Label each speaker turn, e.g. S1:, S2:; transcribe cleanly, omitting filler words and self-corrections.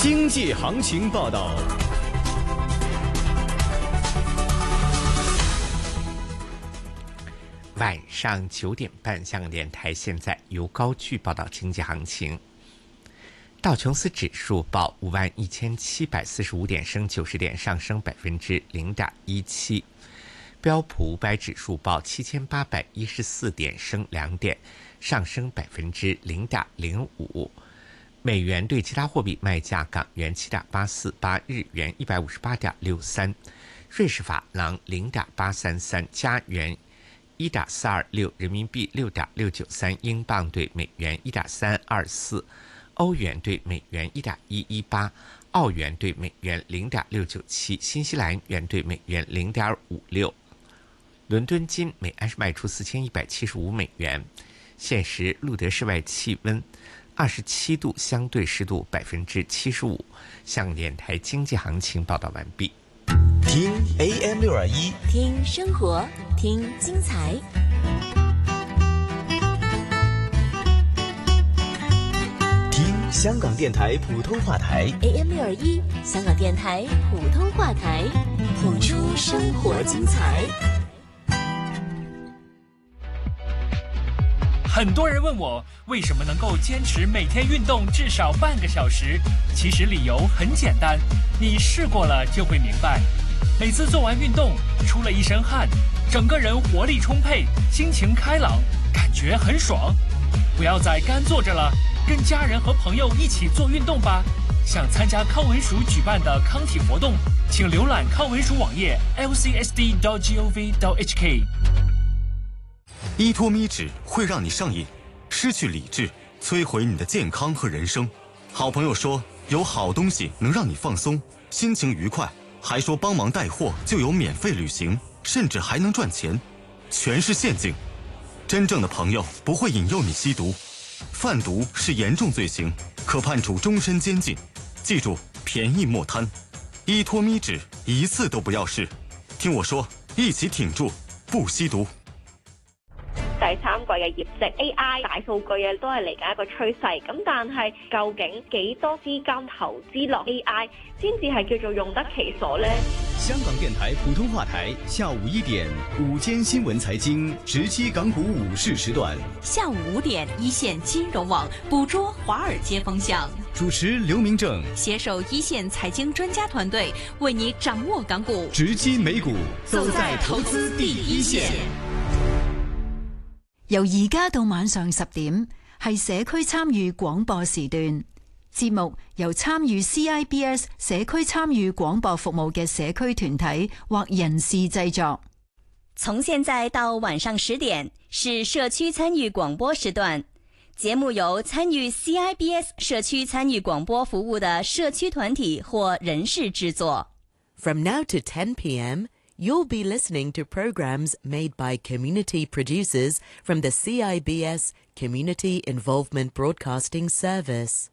S1: 经济行情报道。
S2: 晚上9点半，香港电台现在由高炬报道经济行情。道琼斯指数报51745点，升90点，上升0.17%。标普500指数报7814点，升2点，上升0.05%。美元对其他货币卖价：港元7.848，日元158.63，瑞士法郎0.833，加元1.426，人民币6.693，英镑对美元1.324，欧元对美元1.118，澳元对美元0.697，新西兰元对美元0.56。伦敦金每安士卖出4175美元。现时路德室外气温27度，相对湿度75%。香港电台经济行情报道完毕。
S1: 听 AM621，
S3: 听生活，听精彩。
S1: 听香港电台普通话台
S3: AM621，香港电台普通话台，谱出生活精彩。
S4: 很多人问我为什么能够坚持每天运动至少半个小时，其实理由很简单，你试过了就会明白。每次做完运动，出了一身汗，整个人活力充沛，心情开朗，感觉很爽。不要再干坐着了，跟家人和朋友一起做运动吧。想参加康文署举办的康体活动，请浏览康文署网页 lcsd.gov.hk。
S5: 依托咪脂会让你上瘾，失去理智，摧毁你的健康和人生。好朋友说有好东西能让你放松，心情愉快，还说帮忙带货就有免费旅行，甚至还能赚钱，全是陷阱。真正的朋友不会引诱你吸毒，贩毒是严重罪行，可判处终身监禁。记住，便宜莫贪，依托咪脂一次都不要试。听我說，一起挺住，不吸毒。
S6: 第三季嘅業績 AI 大數據都係嚟緊一個趨勢，咁但係究竟幾多資金投資落 AI 先至係叫做用得其所呢？
S1: 香港電台普通話台下午1點午間新聞財經直擊港股午市時段，
S3: 下午5點一線金融網捕捉華爾街風向，
S1: 主持劉明正
S3: 攜手一線財經專家團隊，為你掌握港股，
S1: 直擊美股，走在投資第一線。
S7: 由而家到晚上10點，係社區參與廣播時段。節目由參與 CIBS 社區參與廣播服務嘅社區團體或人士製作。
S8: 從現在到晚上10點，是社區參與廣播時段。節目由參與 CIBS 社區參與廣播服務的社區團體或人士製作。
S9: From now to 10 p.m., you'll be listening to programs made by community producers from the CIBS Community Involvement Broadcasting Service.